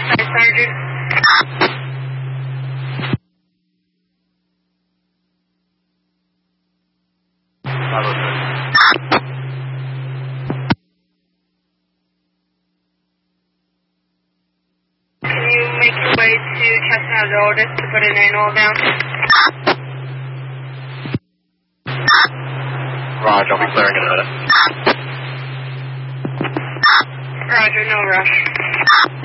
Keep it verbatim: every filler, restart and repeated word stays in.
Hi, Sergeant. Can you make your way to Chestnut Road to put an annual down? Roger, I'll be clearing it out. Roger, no rush.